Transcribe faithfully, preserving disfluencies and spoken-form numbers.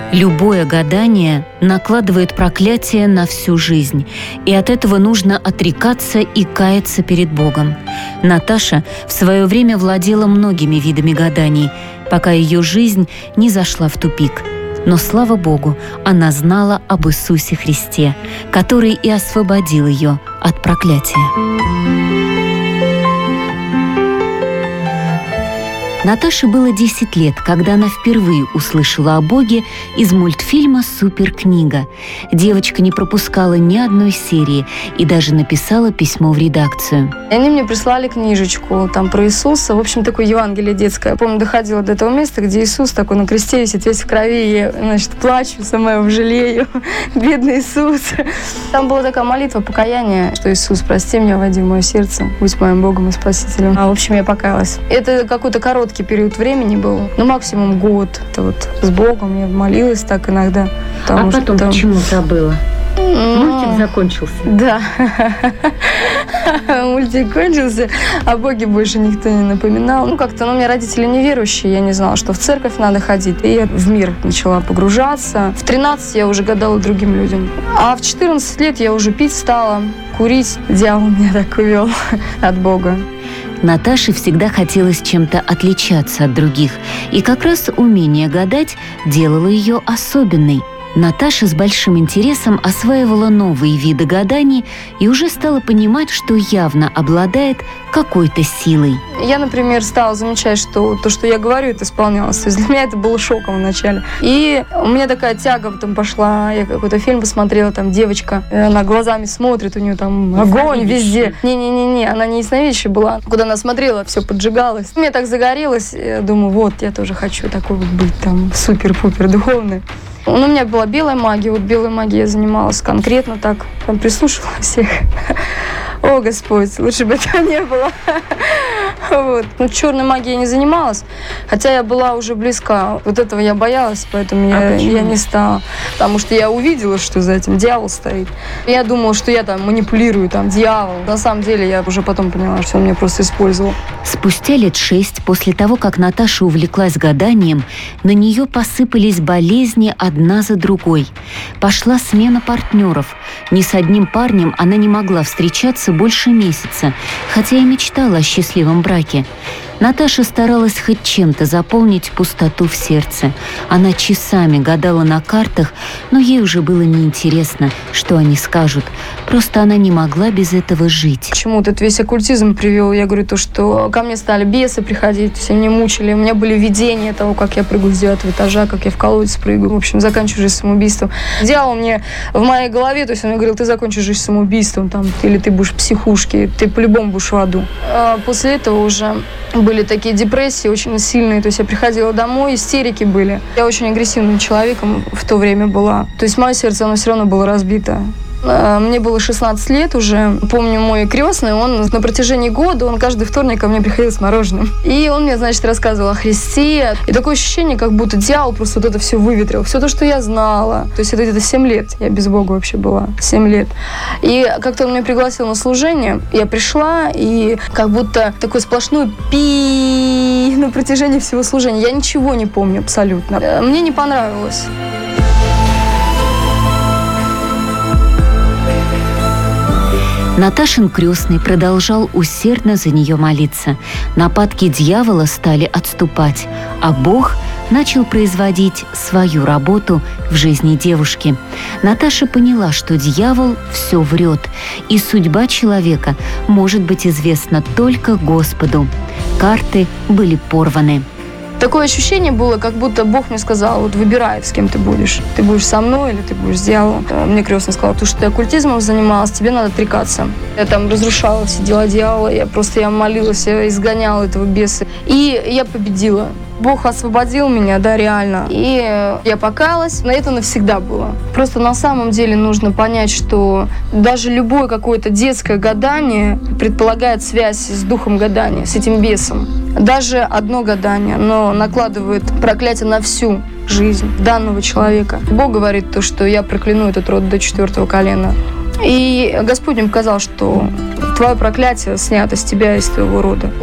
Любое гадание накладывает проклятие на всю жизнь, и от этого нужно отрекаться и каяться перед Богом. Наташа в свое время владела многими видами гаданий, пока ее жизнь не зашла в тупик. Но, слава Богу, она знала об Иисусе Христе, который и освободил ее от проклятия. Наташе было десять лет, когда она впервые услышала о Боге из мультфильма «Суперкнига». Девочка не пропускала ни одной серии и даже написала письмо в редакцию. И они мне прислали книжечку там про Иисуса, в общем, такое Евангелие детское. Я помню, доходила до этого места, где Иисус такой на кресте висит, весь в крови, и я, значит, плачу, сама его жалею. Бедный Иисус. Там была такая молитва покаяния, что Иисус, прости меня, войди в мое сердце, будь моим Богом и Спасителем. А, в общем, я покаялась. Это какой-то короткий период времени был, ну, максимум год. Это вот с Богом я молилась так иногда. А потом там... почему забыла? Мультик закончился. Да. Мультик кончился, о Боге больше никто не напоминал. Ну, как-то, ну, у меня родители неверующие, я не знала, что в церковь надо ходить. И я в мир начала погружаться. В тринадцать я уже гадала другим людям. А в четырнадцать лет я уже пить стала, курить. Дьявол меня так увел от Бога. Наташе всегда хотелось чем-то отличаться от других, и как раз умение гадать делало ее особенной. Наташа с большим интересом осваивала новые виды гаданий и уже стала понимать, что явно обладает какой-то силой. Я, например, стала замечать, что то, что я говорю, это исполнялось. То есть для меня это было шоком вначале. И у меня такая тяга потом пошла. Я какой-то фильм посмотрела, там девочка, она глазами смотрит, у нее там огонь везде. Не-не-не, она не ясновидящая была. Куда она смотрела, все поджигалось. Мне так загорелось, я думаю, вот, я тоже хочу такой вот быть там супер-пупер духовный. Ну, у меня была белая магия, вот белой магией я занималась конкретно так, там прислушивалась всех. О, Господь, лучше бы этого не было. Вот. Ну, черной магией я не занималась, хотя я была уже близка. Вот этого я боялась, поэтому я, а я не стала. Потому что я увидела, что за этим дьявол стоит. Я думала, что я там манипулирую, там, дьявол. На самом деле я уже потом поняла, что он меня просто использовал. Спустя лет шесть, после того, как Наташа увлеклась гаданием, на нее посыпались болезни одна за другой. Пошла смена партнеров. Ни с одним парнем она не могла встречаться больше месяца, хотя и мечтала о счастливом браке. Наташа старалась хоть чем-то заполнить пустоту в сердце. Она часами гадала на картах, но ей уже было неинтересно, что они скажут. Просто она не могла без этого жить. К чему этот весь оккультизм привел? Я говорю, то, что ко мне стали бесы приходить, то есть они мучили. У меня были видения того, как я прыгаю с девятого этажа, как я в колодец прыгаю. В общем, заканчиваю жизнь самоубийством. Дьявол мне в моей голове, то есть он мне говорил, ты закончишь жизнь самоубийством, там, или ты будешь в психушке, ты по-любому будешь в аду. А после этого уже были такие депрессии очень сильные, то есть я приходила домой, истерики были. Я очень агрессивным человеком в то время была. То есть мое сердце, оно все равно было разбито. Мне было шестнадцать лет уже. Помню, мой крестный, он на протяжении года, он каждый вторник ко мне приходил с мороженым. И он мне, значит, рассказывал о Христе. И такое ощущение, как будто дьявол просто вот это все выветрил. Все то, что я знала. То есть это где-то семь лет. Я без Бога вообще была. семь лет. И как-то он меня пригласил на служение. Я пришла, и как будто такой сплошной пи на протяжении всего служения. Я ничего не помню абсолютно. Мне не понравилось. Наташин крестный продолжал усердно за нее молиться. Нападки дьявола стали отступать, а Бог начал производить свою работу в жизни девушки. Наташа поняла, что дьявол все врет, и судьба человека может быть известна только Господу. Карты были порваны. Такое ощущение было, как будто Бог мне сказал, вот выбирай, с кем ты будешь. Ты будешь со мной или ты будешь с дьяволом. Мне крестный сказал, потому что ты оккультизмом занималась, тебе надо отрекаться. Я там разрушала все дела дьявола, я просто я молилась, я изгоняла этого беса. И я победила. Бог освободил меня, да, реально. И я покаялась, но это навсегда было. Просто на самом деле нужно понять, что даже любое какое-то детское гадание предполагает связь с духом гадания, с этим бесом. Даже одно гадание, оно накладывает проклятие на всю жизнь данного человека. Бог говорит то, что я прокляну этот род до четвертого колена. И Господь мне показал, что твое проклятие снято с тебя и с твоего рода.